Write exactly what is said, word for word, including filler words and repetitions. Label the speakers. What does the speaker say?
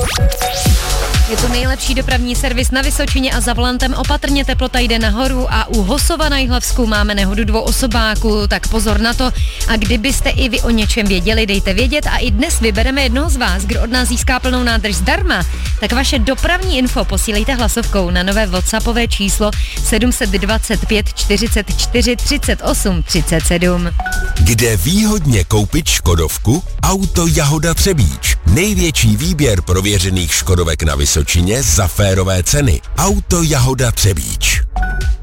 Speaker 1: Je to nejlepší dopravní servis na Vysočině a za volantem opatrně, teplota jde nahoru a u Hosova na Jihlavsku máme nehodu dvou osobáků, tak pozor na to. A kdybyste i vy o něčem věděli, dejte vědět a i dnes vybereme jednoho z vás, kdo od nás získá plnou nádrž zdarma, tak vaše dopravní info posílejte hlasovkou na nové WhatsAppové číslo sedm set dvacet pět čtyřicet čtyři třicet osm třicet sedm.
Speaker 2: Kde výhodně koupit Škodovku? Auto Jahoda Třebíč. Největší výběr prověřených Škodovek na Vysočině za férové ceny. Auto Jahoda Třebíč.